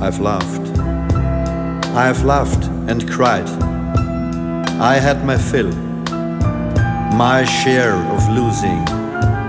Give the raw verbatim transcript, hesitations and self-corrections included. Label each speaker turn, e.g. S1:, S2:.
S1: I've laughed. I've laughed and cried. I had my fill, my share of losing